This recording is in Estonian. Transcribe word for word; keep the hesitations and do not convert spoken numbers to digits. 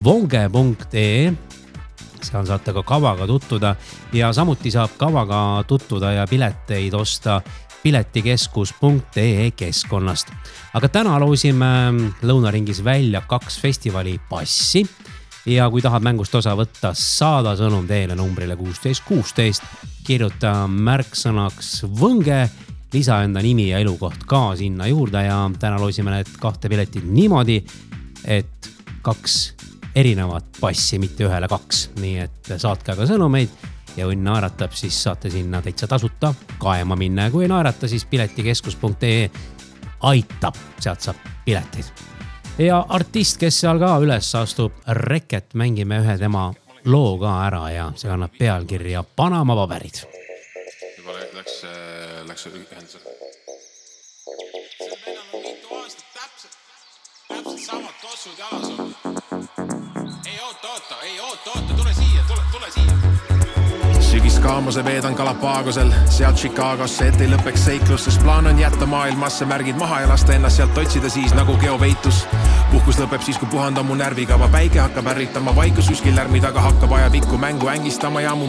vonge punkt ee. Seal saate ka kavaga tutvuda ja samuti saab kavaga tutvuda ja pileteid osta piletikeskus punkt ee keskkonnast. Aga täna loosime Lõunaringis välja kaks festivali passi ja kui tahad mängust osa võtta, saada sõnum teele numbrile kuusteist kuusteist, kirjuta märksõnaks võnge, lisa enda nimi ja elukoht ka sinna juurde ja täna loosime need kahte piletid niimoodi, et kaks erinevat passi, mitte ühele kaks, nii et saatke aga sõnumeid ja õnn naeratab, siis saate sinna täitsa tasuta kaema minna ja kui naerata, siis piletikeskus punkt ee aitab, sealt saab piletid. Ja artist, kes seal ka üles astub, Reket, mängime ühe tema loo ka ära ja see kannab pealkirja Panama paberid. Juba läks, läks ühendusel. See meil on mitu aastat täpselt, täpselt samad tossud jalas on. Ei oota, oota, ei oota, oota, tule siia, tule, tule siia. Sügist kaamuse veedan Galapagosel, sealt Chicagosse, et ei lõpeks seiklus, sest plaan on jätta maailmasse märgid maha ja lasta ennast sealt otsida siis nagu geoveitus. Puhkus lõpeb siis, kui puhanda mu närvikava päike hakkab ärritama vaikus, kuskil lärmi taga hakkab aja pikku mängu ängistama ja mu